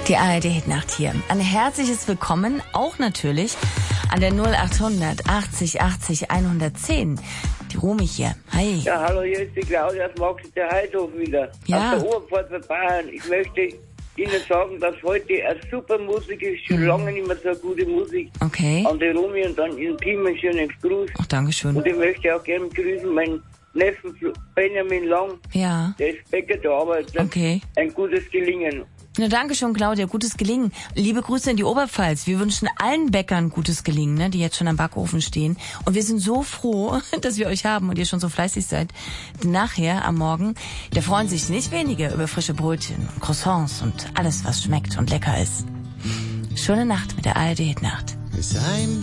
Die ARD-Hitnacht hier. Ein herzliches Willkommen auch natürlich an der 0800 80 80 110. Die Romy hier. Hi. Ja, hallo, hier ist die Claudia aus Maxi der Heidhof wieder. Ja. Aus der Oberpfalz von Bayern. Ich möchte Ihnen sagen, dass heute eine super Musik ist. Schon lange nicht mehr so gute Musik. Okay. An die Romy und an Ihren Team einen schönen Gruß. Ach, Dankeschön. Und ich möchte auch gerne grüßen meinen Neffen Benjamin Lang. Ja. Der ist Bäcker, der arbeitet. Okay. Ein gutes Gelingen. Na, Dankeschön, Claudia. Gutes Gelingen. Liebe Grüße in die Oberpfalz. Wir wünschen allen Bäckern gutes Gelingen, ne, die jetzt schon am Backofen stehen. Und wir sind so froh, dass wir euch haben und ihr schon so fleißig seid. Denn nachher, am Morgen, da freuen sich nicht wenige über frische Brötchen, Croissants und alles, was schmeckt und lecker ist. Schöne Nacht mit der ARD-Hitnacht.